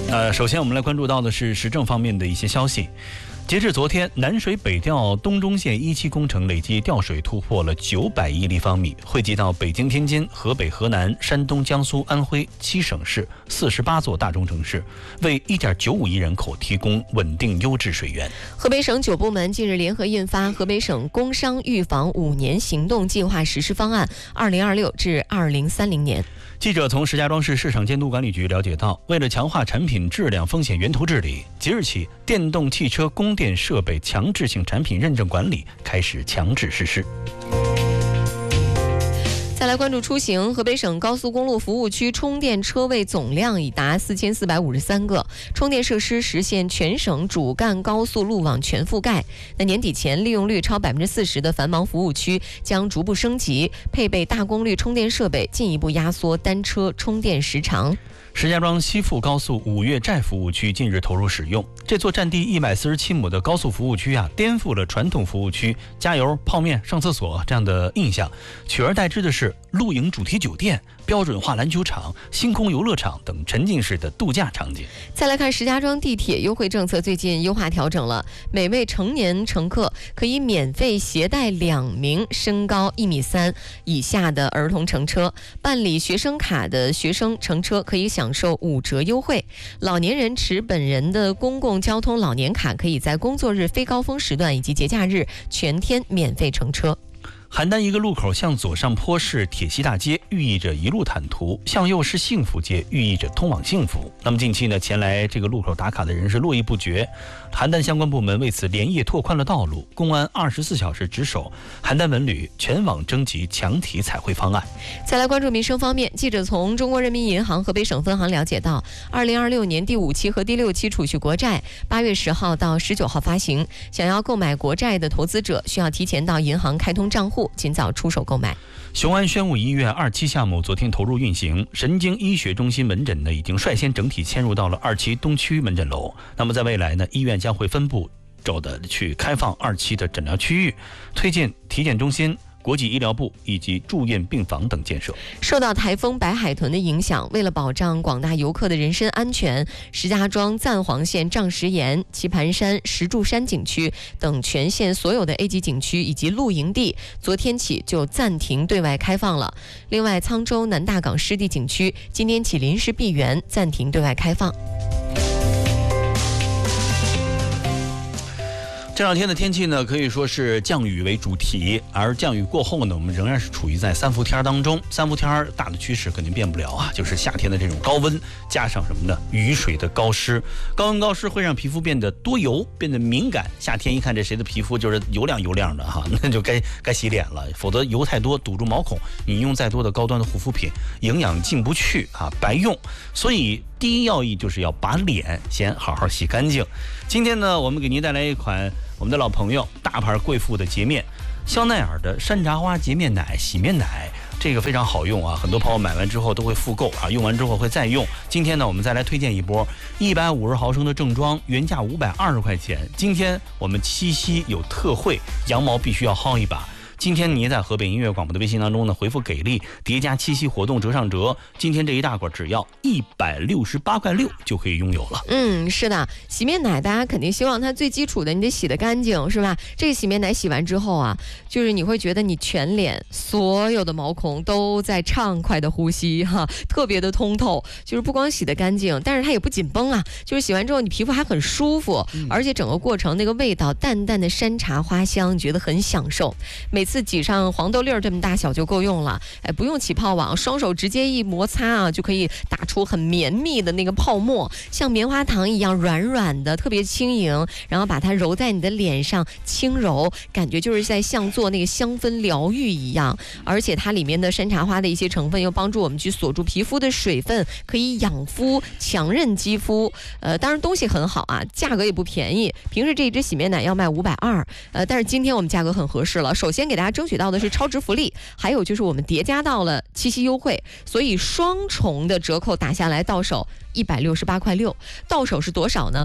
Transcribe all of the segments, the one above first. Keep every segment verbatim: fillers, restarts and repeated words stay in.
呃，首先我们来关注到的是时政方面的一些消息。截至昨天，南水北调东中线一期工程累计调水突破了九百亿立方米，汇集到北京、天津、河北、河南、山东、江苏、安徽七省市四十八座大中城市，为一点九五亿人口提供稳定优质水源。 河北省九部门近日联合印发《河北省工商预防五年行动计划实施方案（二零二六至二零三零年）》。 记者从石家庄市市场监督管理局了解到，为了强化产品质量风险源头治理，即日起，电动汽车供电设备强制性产品认证管理开始强制实施。 再来关注出行，河北省高速公路服务区充电车位总量已达四千四百五十三个，充电设施实现全省主干高速路网全覆盖。那年底前，利用率超百分之四十的繁忙服务区将逐步升级，配备大功率充电设备，进一步压缩单车充电时长。 石家庄西附高速五岳寨服务区近日投入使用，这座占地一百四十七亩的高速服务区啊，颠覆了传统服务区加油、泡面、上厕所这样的印象，取而代之的是露营主题酒店、标准化篮球场、星空游乐场等沉浸式的度假场景。 再来看石家庄地铁优惠政策最近优化调整了，每位成年乘客可以免费携带两名身高一米三以下的儿童乘车，办理学生卡的学生乘车可以享受五折优惠，老年人持本人的公共交通老年卡可以在工作日非高峰时段以及节假日全天免费乘车。 邯郸一个路口向左上坡是铁西大街，寓意着一路坦途；向右是幸福街，寓意着通往幸福。那么近期呢，前来这个路口打卡的人是络绎不绝。邯郸相关部门为此连夜拓宽了道路，公安二十四小时值守，邯郸文旅全网征集强体彩绘方案。 再来关注民生方面，记者从中国人民银行河北省分行了解到，二零二六年第五期和第六期储蓄国债八月十号到十九号发行，想要购买国债的投资者需要提前到银行开通账户，尽早出手购买。 雄安宣武医院二期项目昨天投入运行，神经医学中心门诊呢已经率先整体迁入到了二期东区门诊楼。那么在未来呢，医院将会分步骤的去开放二期的诊疗区域，推进体检中心、国际医疗部以及住院病房等建设。 受到台风白海豚的影响，为了保障广大游客的人身安全，石家庄赞皇县丈石岩、棋盘山、石柱山景区等全县所有的 A 级景区以及露营地，昨天起就暂停对外开放了。另外，沧州南大港湿地景区今天起临时闭园，暂停对外开放。 这两天的天气呢，可以说是降雨为主题，而降雨过后呢，我们仍然是处于在三伏天当中。三伏天大的趋势肯定变不了啊，就是夏天的这种高温，加上什么呢？雨水的高湿，高温高湿会让皮肤变得多油，变得敏感。夏天一看这谁的皮肤就是油亮油亮的哈，那就该该洗脸了，否则油太多堵住毛孔，你用再多的高端的护肤品，营养进不去啊，白用。所以第一要义就是要把脸先好好洗干净。今天呢，我们给您带来一款我们的老朋友大牌贵妇的洁面，香奈儿的山茶花洁面奶洗面奶，这个非常好用啊，很多朋友买完之后都会复购啊，用完之后会再用。今天呢，我们再来推荐一波一百五十毫升的正装，原价五百二十块钱。今天我们七夕有特惠，羊毛必须要薅一把。今天你在河北音乐广播的微信当中呢，回复给力叠加七夕活动折上折，今天这一大管只要一百六十八块六就可以拥有了。 嗯，是的，洗面奶大家肯定希望它最基础的你得洗得干净，是吧？这个洗面奶洗完之后啊，就是你会觉得你全脸所有的毛孔都在畅快的呼吸哈，特别的通透，就是不光洗得干净，但是它也不紧绷啊，就是洗完之后你皮肤还很舒服，嗯、而且整个过程那个味道淡淡的山茶花香，你觉得很享受。每次挤上黄豆粒儿这么大小就够用了，哎，不用起泡网，双手直接一摩擦啊，就可以打出很绵密的那个泡沫，像棉花糖一样软软的，特别轻盈，然后把它揉在你的脸上，轻柔，感觉就是在像做那个香氛疗愈一样。而且它里面的山茶花的一些成分又帮助我们去锁住皮肤的水分，可以养肤强韧肌肤。呃，当然东西很好啊，价格也不便宜。平时这一支洗面奶要卖五百二，呃，但是今天我们价格很合适了。首先给大家争取到的是超值福利，还有就是我们叠加到了七夕优惠，所以双重的折扣打下来到手一百六十八块六，到手是多少呢？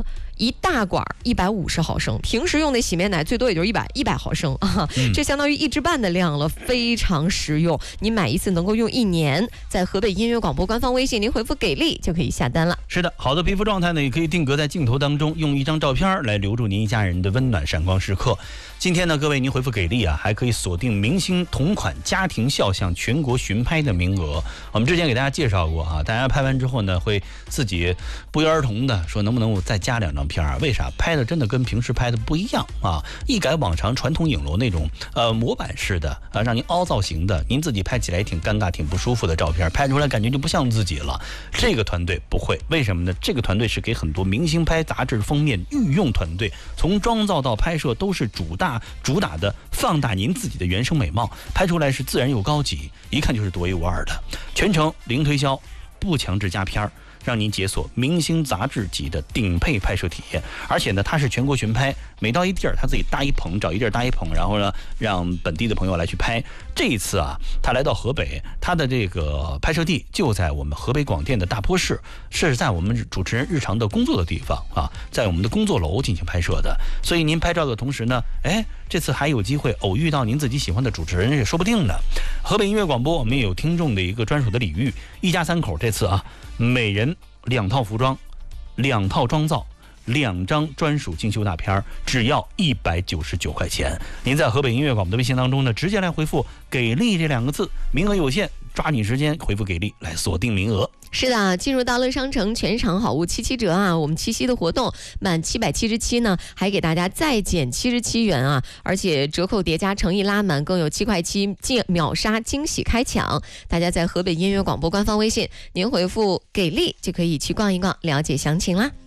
一大管一百五十毫升，平时用的洗面奶最多也就是一百一百毫升啊， 嗯、 这相当于一支半的量了，非常实用。你买一次能够用一年，在河北音乐广播官方微信您回复给力就可以下单了。 是的，好的皮肤状态呢，也可以定格在镜头当中，用一张照片来留住您一家人的温暖闪光时刻。今天呢，各位您回复给力啊，还可以锁定明星同款家庭肖像全国巡拍的名额。我们之前给大家介绍过啊，大家拍完之后呢，会自己不约而同的说，能不能我再加两张片啊？为啥？拍的真的跟平时拍的不一样啊，一改往常传统影楼那种呃模板式的啊，让您凹造型的，您自己拍起来挺尴尬、挺不舒服的照片，拍出来感觉就不像自己了。这个团队不会，为什么呢？这个团队是给很多明星拍杂志封面御用团队，从妆造到拍摄都是主大主打的放大您自己的原生美貌，拍出来是自然又高级，一看就是独一无二的。全程零推销，不强制加片儿，让您解锁明星杂志级的顶配拍摄体验。而且呢，它是全国巡拍，每到一地儿他自己搭一棚，找一地儿搭一棚，然后呢让本地的朋友来去拍。这一次啊，他来到河北，他的这个拍摄地就在我们河北广电的大坡市，是在我们主持人日常的工作的地方啊，在我们的工作楼进行拍摄的。所以您拍照的同时呢，哎，这次还有机会偶遇到您自己喜欢的主持人也说不定呢。河北音乐广播我们也有听众的一个专属的礼遇，一家三口这次啊，每人两套服装，两套妆造，两张专属精修大片，只要一百九十九块钱。您在河北音乐广播的微信当中呢，直接来回复给力这两个字，名额有限，抓紧时间回复给力来锁定名额。 是的，进入到乐商城全场好物七七折啊！我们七夕的活动满七百七十七呢，还给大家再减七十七元啊！而且折扣叠加诚意拉满，更有七块七秒杀惊喜开抢！大家在河北音乐广播官方微信，您回复给力就可以去逛一逛，了解详情啦。